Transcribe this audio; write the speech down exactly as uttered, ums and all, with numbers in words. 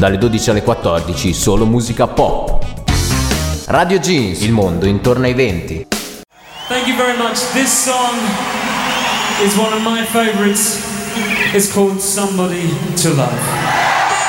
dalle dodici alle quattordici, solo musica pop. Radio Jeans, il mondo intorno ai venti. Thank you very much. This song is one of my favorites. It's called Somebody to Love.